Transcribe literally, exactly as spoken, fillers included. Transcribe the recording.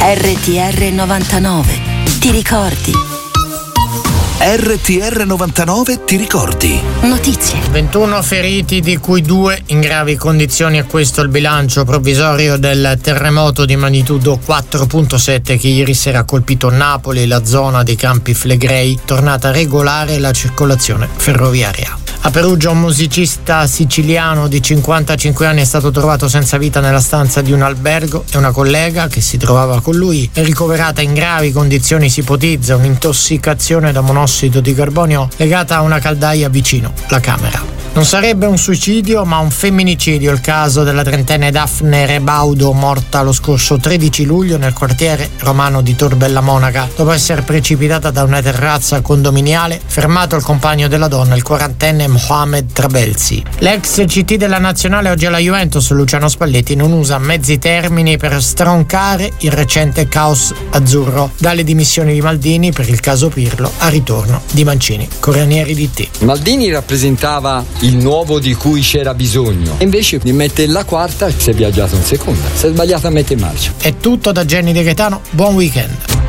R T R novantanove. Ti ricordi? R T R novantanove ti ricordi? Notizie. ventuno feriti, di cui due in gravi condizioni, e questo il bilancio provvisorio del terremoto di magnitudo quattro virgola sette che ieri sera ha colpito Napoli, la zona dei Campi Flegrei, tornata regolare la circolazione ferroviaria. A Perugia un musicista siciliano di cinquantacinque anni è stato trovato senza vita nella stanza di un albergo e una collega che si trovava con lui è ricoverata in gravi condizioni. Si ipotizza un'intossicazione da monossido di carbonio legata a una caldaia vicino la camera. Non sarebbe un suicidio ma un femminicidio il caso della trentenne Daphne Rebaudo, morta lo scorso tredici luglio nel quartiere romano di Tor Bella Monaca dopo essere precipitata da una terrazza condominiale, fermato il compagno della donna, il quarantenne Mohamed Trabelsi. L'ex C T della nazionale oggi alla Juventus, Luciano Spalletti, non usa mezzi termini per stroncare il recente caos azzurro, dalle dimissioni di Maldini per il caso Pirlo al ritorno di Mancini. Corriere di T. Maldini rappresentava il nuovo di cui c'era bisogno, e invece di mettere la quarta si è viaggiato in seconda, si è sbagliato a mettere in marcia. È tutto da Jenny De Gaetano, buon weekend.